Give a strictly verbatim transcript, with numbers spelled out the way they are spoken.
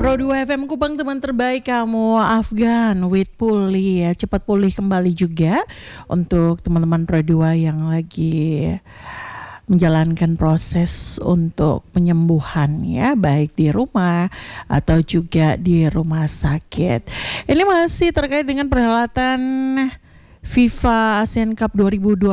Pro dua F M Kupang, teman terbaik kamu, Afgan with pulih ya, cepat pulih kembali juga untuk teman-teman Pro dua yang lagi menjalankan proses untuk penyembuhan ya, baik di rumah atau juga di rumah sakit. Ini masih terkait dengan perhelatan FIFA Asian Cup dua ribu dua puluh